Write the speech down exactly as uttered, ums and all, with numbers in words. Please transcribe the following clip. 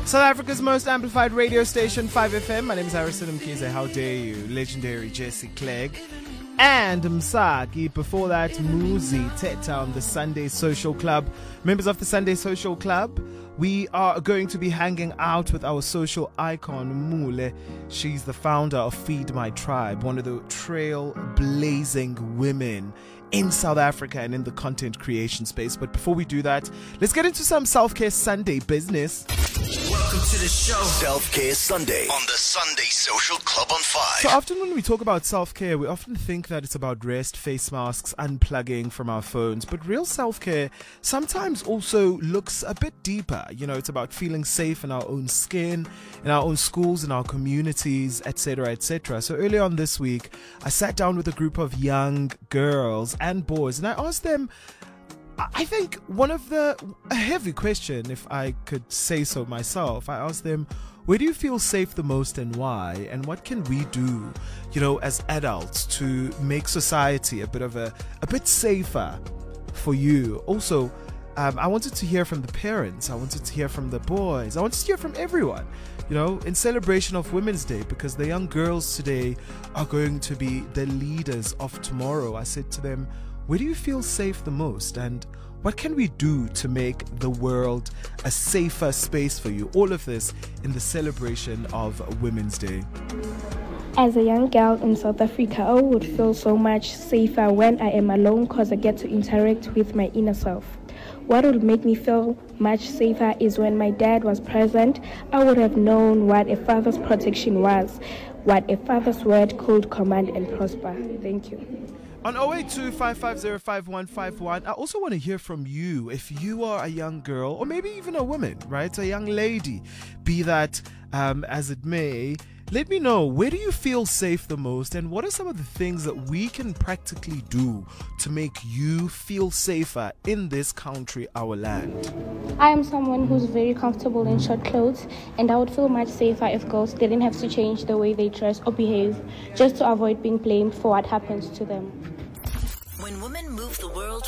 South Africa's most amplified radio station, five F M. My name is Harrison Mkhize. How dare you? Legendary Jesse Clegg. And Msaki. Before that, Muzi Teta on the Sunday Social Club. Members of the Sunday Social Club, we are going to be hanging out with our social icon, Mule. She's the founder of Feed My Tribe, one of the trailblazing women in South Africa and in the content creation space. But before we do that, let's get into some Self-Care Sunday business. Welcome to the show. Self-Care Sunday on the Sunday Social Club on five. So often when we talk about self-care, we often think that it's about rest, face masks, unplugging from our phones. But real self-care sometimes also looks a bit deeper. You know, it's about feeling safe in our own skin, in our own schools, in our communities, et cetera, et cetera. So earlier on this week, I sat down with a group of young girls and boys, and I asked them, I think one of the, a heavy question, if I could say so myself, I asked them, where do you feel safe the most and why? And what can we do, you know, as adults to make society a bit of a, a bit safer for you? Also, um, I wanted to hear from the parents. I wanted to hear from the boys. I wanted to hear from everyone, you know, in celebration of Women's Day, because the young girls today are going to be the leaders of tomorrow. I said to them, where do you feel safe the most, and what can we do to make the world a safer space for you? All of this in the celebration of Women's Day. As a young girl in South Africa, I would feel so much safer when I am alone because I get to interact with my inner self. What would make me feel much safer is when my dad was present. I would have known what a father's protection was, what a father's word could command and prosper. Thank you. On zero eight two, five five zero, five one five one, I also want to hear from you. If you are a young girl, or maybe even a woman, right? A young lady, be that um, as it may, let me know, where do you feel safe the most, and what are some of the things that we can practically do to make you feel safer in this country, our land? I am someone who's very comfortable in short clothes, and I would feel much safer if girls didn't have to change the way they dress or behave just to avoid being blamed for what happens to them.